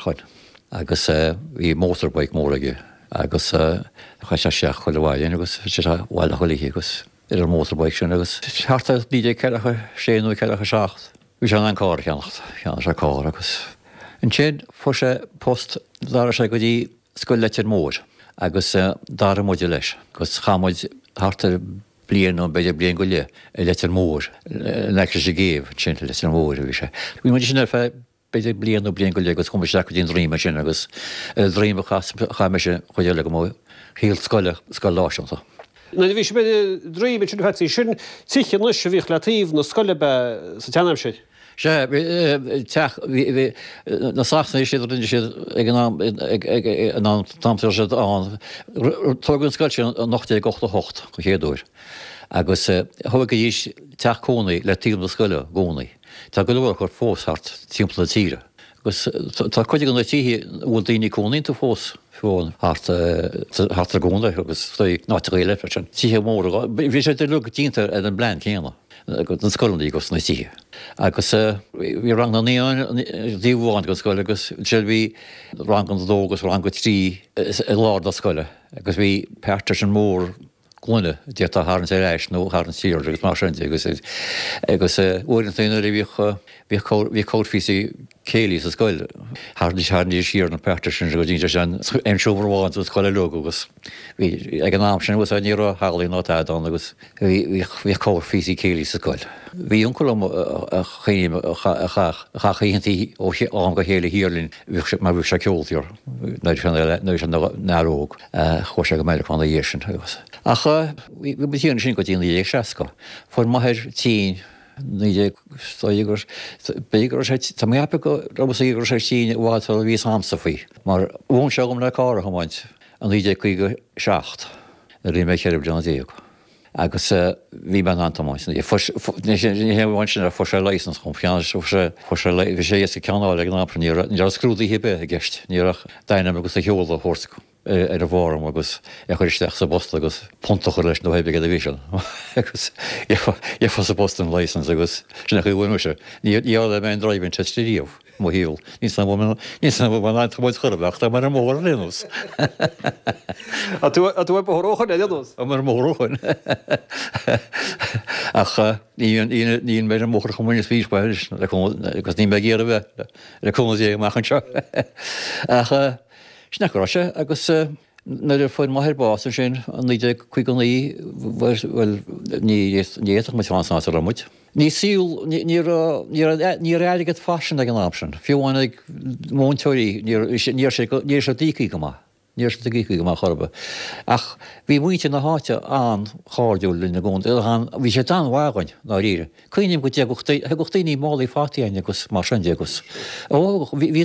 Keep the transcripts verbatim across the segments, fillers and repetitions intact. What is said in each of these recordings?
chuin. Agus bhí motorbike móraige agus chu se seach chuil bhhain agus bhil choí agus ar an motorbike sin agus teartta díide cecha séanú cecha seach. Bhí se an cá cheannacht cheanna se cá agus. An sin fu sé post dar sé go dtí scoil letir mór agus dar muide leis, gus chamuid hartar blian ó beidir blian go le i letir mór le sé géh sin letir mór bhí sé. Bhí mu sin fe beidir blian ó blian go le agus chum se go dín ríme sin agus ríme chaime se chuide le go mó híal scoile scoil láisianta. Na bhí sé beidir dríime sin fetí sin tíche nu se bhíh letíh nó scoile be sa teanam sé. sé na Sachna sé rinne sé ag an tamtar sé an tugann scoil sin nachta gochta hocht go chéadúir. Agus thuga go dhís teachcónaí le tíom na scoile gcónaí. Tá go leir chuir fóshart timpla tíre. Agus tá chuide an títhe bhfuil daoine cónaí tú fós fáin hart a gcóna agus náte réile sin. Títhe mór bhí sé lu dínta an blein chéanana. an scoilí gus na tí. Agus bhí rang na díomháin go scoile agus se bhí rang an dógus rang go trí i lá a scoile, agus bhí peirtar an mór glunne dé a háan sé éis nó háan sír agus mar sin agus agus uintna bhí bhí códfíí célí a scoil. Hána seaní sír na peirtar sin go dtí an imsúmháinú scoile lu agus ag an ná sin bhs a ní hálíí nátáán agus bhí códfíí célí sa scoil. Bhí uncolm chachéonntaí ó an go chéile hírlinn mar bhíh se ceoltíor nu an náróg chuir se go méile chuna dhé sin agus. Acha bhí tíanana sin go dtíana dhéag seaca, fuair maithir tí níidir bégur tá mépa go rabas ígur sé tíine bháil ví amsa faoi, mar bhn se gom le cára hamáint an níidir chuige seacht na rí mé chéirh dena déag. Agus bhí ben antamáin. Bhhain sin ar fu sé leisans chun fianna bhí sé sé ceanáil ag nápra ní ar scrúdaí hibbe a gceist, níach daine agus a heola a hórsa ar a bhharm agus a chuiristeach sa bosta agus pontachar leis nó hebbe a bhíisiil. agus é fa sa bosta an leisans agus sinna chu bhfuil se. Ní le mé an draibhinn tetííomh mo híal. Ní ní bhid churbeach mar an mór lénos. A tú bh thróchan éidirnos? A mar mórróchan. Ach íon mé an mór chumine vísbeis agus ní me géar bheith le cumé amachchan seo. Ach Snachrá agus na foiin maithir bása sin an níide chuig an í bhfuil níach me fáná a muid. Ní síl ní réidigad fasin ag an ápsin. Fiúháin ag mónteirí níor sé díí go má. Níor sé díí go má chorba. Ach bhí muoite na háte an cháúil na gún bhí sé an bhágain ná ríre. Cuoinem go gochtaí málaí fátíine agus mar sin agus. ó hí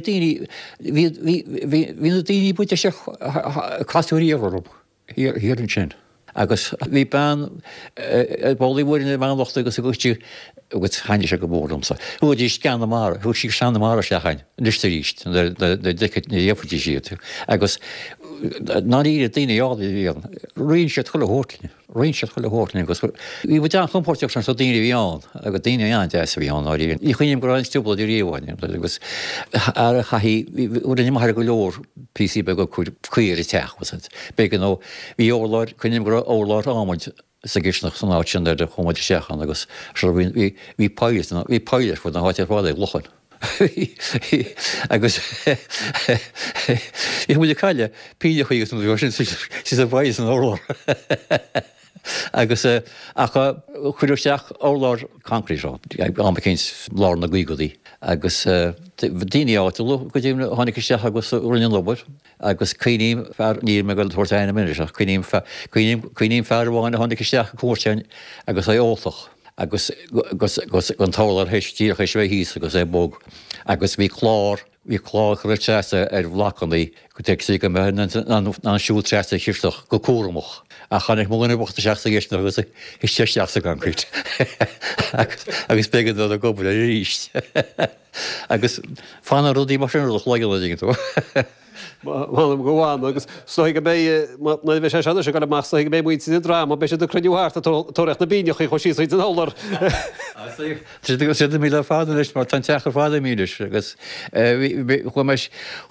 daoine buinte sé casúíomhrum hir an sin. Agus bhí ban bólaí bhine bhachta agus a gotí agus chaine se go bórumsa. Thu dí ceanna mar, thu sí seanna mar se chain, lista ríist dhéfatí siú. Agus ná íre daine áda bhíon, rion sé chuile hórtline, rion sé chuile hórtline agus bhí bh dean chumpórteach san so daine bhíán agus daine an de bhíán á íon. Í chuoinem go an stúbla í riomhhaine agus ar a chaí bhfuil mar go leor pí be go chuir i teach was. Be nó bhí óláir chuoinem go óláir ámaid sa gisnach san áit sin de chumáid seachan agus bhí páir bhí páir fu na háte bháil ag lochan. agus I muidir caiile píide chuogus bhí sin si a bhaid an óláir. Agus acha chuidirteach óláir concrítá an céins lár na gcuigadaí. Agus daine áta go dtíimna tháinig isteach agus rinne lobar, agus cuoiníim ní me go tuairtainna miniseach, cuoiníim fearháin tháinig isteach cuairtein agus é ólach. agus an tálar heistíach é sé híos agus é bóg. Agus bhí chlár hí chlár chuirteasa ar bhlacannaí go te sí go me an siúltreasa chiirteach go cuaramach. A chanig mna bachta seachsa ggéisna agus is teisteach sa concrét. agus begad a gobal a ríist. Agus fanna rudí mar sin ruch leige le tú. Bhil go bháin agus só go bé na bheith sé sena se go meach go bé muid sin drá, be sé do cruúthart atóreacht na bíneoch chu síí an hólar. Si go si mí le fáda leis mar tan teachar fáda míidir agus